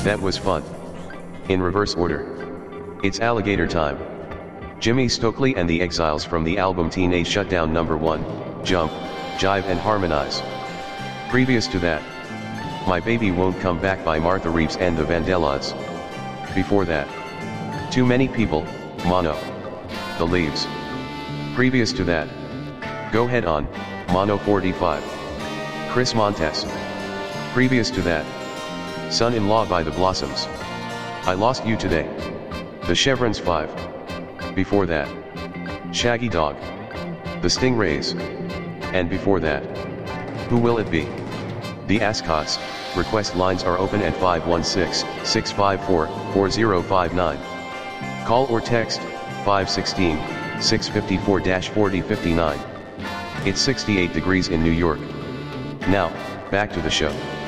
That was fun. In reverse order. It's alligator time. Jimmy Stokely and the Exiles from the album Teenage Shutdown No. 1, Jump, Jive and Harmonize. Previous to that, My Baby Won't Come Back by Martha Reeves and the Vandellas. Before that, Too Many People, Mono. The Leaves. Previous to that, Go Head On, Mono 45. Chris Montes. Previous to that, Son-in-Law by the Blossoms. I Lost You Today. The Chevrons 5. Before that, Shaggy Dog. The Stingrays. And before that, Who Will It Be? The Ascots. Request lines are open at 516-654-4059. Call or text 516-654-4059. It's 68 degrees in New York. Now, back to the show.